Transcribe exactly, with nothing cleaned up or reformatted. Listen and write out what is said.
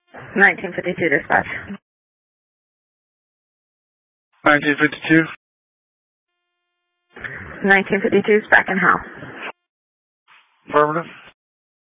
nineteen fifty-two dispatch. nineteen fifty-two. nineteen fifty-two is back in house. Affirmative.